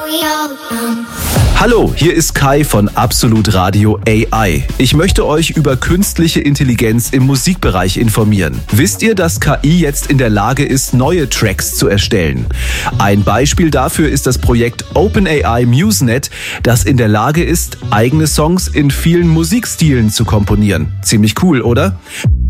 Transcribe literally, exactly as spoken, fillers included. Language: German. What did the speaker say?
Hallo, hier ist Kai von Absolut Radio A I. Ich möchte euch über künstliche Intelligenz im Musikbereich informieren. Wisst ihr, dass K I jetzt in der Lage ist, neue Tracks zu erstellen? Ein Beispiel dafür ist das Projekt OpenAI MuseNet, das in der Lage ist, eigene Songs in vielen Musikstilen zu komponieren. Ziemlich cool, oder?